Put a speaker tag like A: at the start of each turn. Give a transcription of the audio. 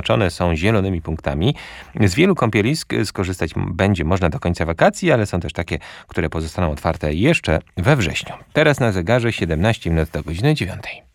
A: zaznaczone są zielonymi punktami. Z wielu kąpielisk skorzystać będzie można do końca wakacji, ale są też takie, które pozostaną otwarte jeszcze we wrześniu. Teraz na zegarze 17 minut do godziny 9.